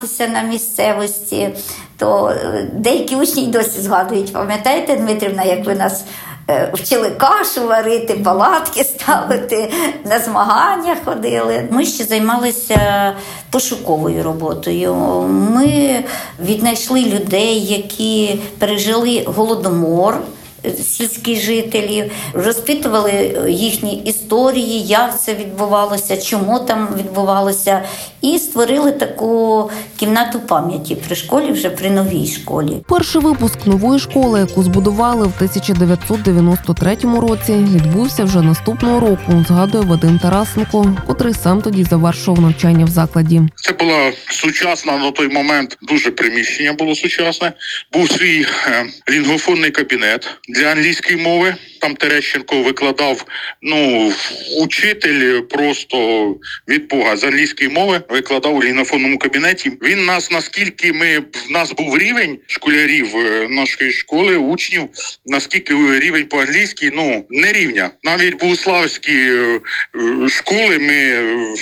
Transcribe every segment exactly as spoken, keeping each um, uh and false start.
на місцевості, то деякі учні й досі згадують, пам'ятаєте, Дмитрівна, як ви нас вчили кашу варити, палатки ставити, на змагання ходили. Ми ще займалися пошуковою роботою. Ми віднайшли людей, які пережили голодомор, сільські жителі, розпитували їхні історії, як це відбувалося, чому там відбувалося, і створили таку кімнату пам'яті при школі, вже при новій школі. Перший випуск нової школи, яку збудували в тисяча дев'ятсот дев'яносто третьому році, відбувся вже наступного року, згадує Вадим Тарасенко, котрий сам тоді завершував навчання в закладі. Це була сучасна на той момент, дуже приміщення було сучасне. Був свій е, лінгофонний кабінет для англійської мови. Там Терещенко викладав, ну, учитель просто від Бога з англійської мови, викладав у лінгофонному кабінеті. Він нас, наскільки ми, в нас був рівень школярів нашої школи, учнів, наскільки рівень по-англійськи, ну, не рівня. Навіть богославські школи ми...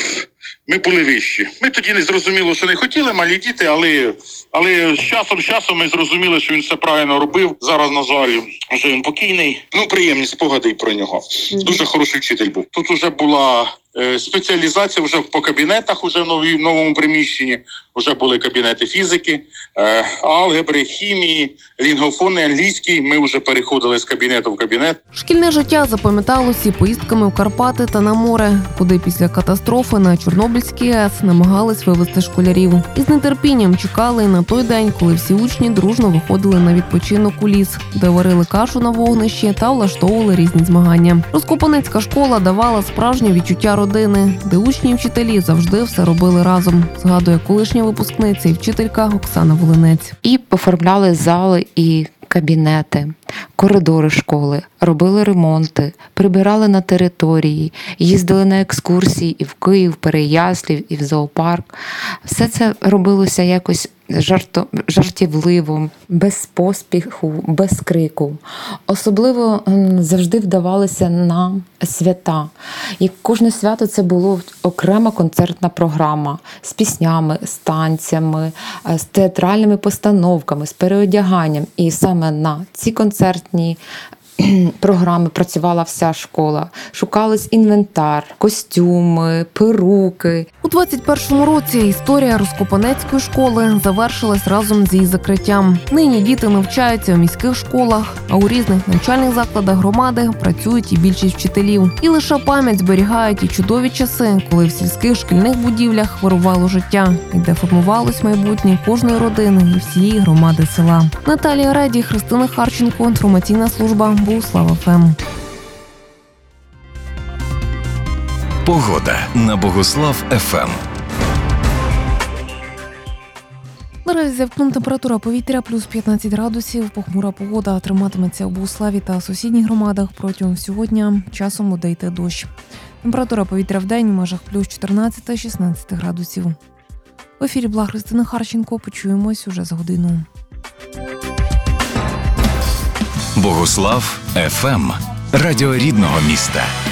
Ми були вищі. Ми тоді не зрозуміло, що не хотіли, малі діти, але, але з часом, з часом ми зрозуміли, що він все правильно робив. Зараз, на жаль, вже він покійний. Ну, приємні спогади про нього. Дуже хороший вчитель був. Тут вже була е, спеціалізація вже по кабінетах, уже в новій, новому приміщенні. Вже були кабінети фізики, е, алгебри, хімії, лінгофонний, англійський. Ми вже переходили з кабінету в кабінет. Шкільне життя запам'яталося поїздками в Карпати та на море, куди після катастрофи на Чорнобильській АЕС намагались вивезти школярів. І з нетерпінням чекали на той день, коли всі учні дружно виходили на відпочинок у ліс, де варили кашу на вогнищі та влаштовували різні змагання. Розкопаницька школа давала справжнє відчуття родини, де учні і вчителі завжди все робили разом, згадує колишня випускниця і вчителька Оксана Волинець. І поформляли зали і кабінети, коридори школи, робили ремонти, прибирали на території, їздили на екскурсії і в Київ, в Переяслів, і в зоопарк. Все це робилося якось жарто, жартівливо, без поспіху, без крику. Особливо завжди вдавалося на свята. І кожне свято це було окрема концертна програма з піснями, з танцями, з театральними постановками, з переодяганням. І саме на ці концертні програми працювала вся школа. Шукались інвентар, костюми, перуки. У двадцять першому році історія Розкопанецької школи завершилась разом з її закриттям. Нині діти навчаються у міських школах, а у різних навчальних закладах громади працюють і більшість вчителів. І лише пам'ять зберігають ті чудові часи, коли в сільських шкільних будівлях вирувало життя, і де формувалось майбутнє кожної родини і всієї громади села. Наталія Реді, Христина Харченко, інформаційна служба Богослав еф ем. Погода на Богослав еф ем. Наразі за вікном температура повітря плюс п'ятнадцять градусів. Похмура погода триматиметься у Богославі та сусідніх громадах протягом всього дня. Часом буде йти дощ. Температура повітря в день у межах плюс чотирнадцять-шістнадцять градусів. В ефірі була Христина Харченко. Почуємось уже за годину. Богослав еф ем. Радіо рідного міста.